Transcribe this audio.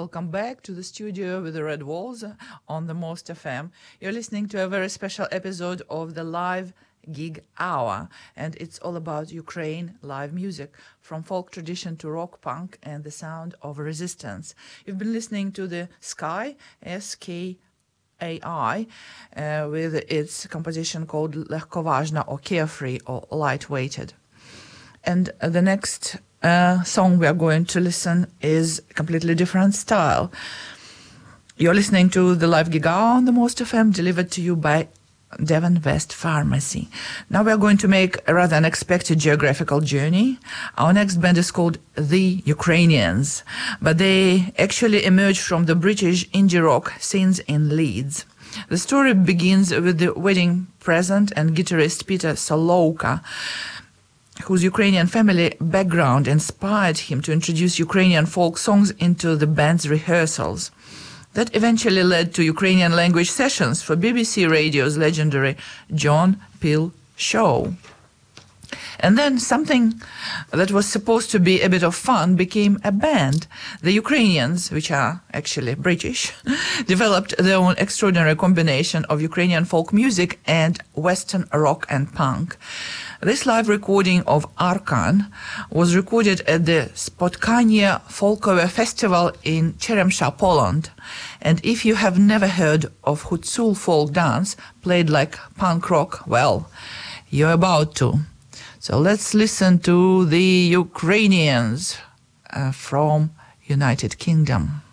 welcome back to the studio with the Red Walls on the Most FM. You're listening to a very special episode of the Live Gig Hour, and it's all about Ukraine live music, from folk tradition to rock, punk, and the sound of resistance. You've been listening to the Sky, SKAI, with its composition called Lehkovažna, or Carefree, or Lightweighted. And the next song we are going to listen is a completely different style. You're listening to the Live Gig Hour on the Most FM, delivered to you by Devon West Pharmacy. Now we are going to make a rather unexpected geographical journey. Our next band is called The Ukrainians, but they actually emerged from the British indie rock scenes in Leeds. The story begins with the wedding present and guitarist Peter Solouka, whose Ukrainian family background inspired him to introduce Ukrainian folk songs into the band's rehearsals. That eventually led to Ukrainian language sessions for BBC Radio's legendary John Peel show. And then something that was supposed to be a bit of fun became a band. The Ukrainians, which are actually British, developed their own extraordinary combination of Ukrainian folk music and Western rock and punk. This live recording of Arkan was recorded at the Spotkania Folkowe Festival in Cheremsha, Poland. And if you have never heard of Hutzul folk dance played like punk rock, well, you're about to. So let's listen to the Ukrainians from United Kingdom.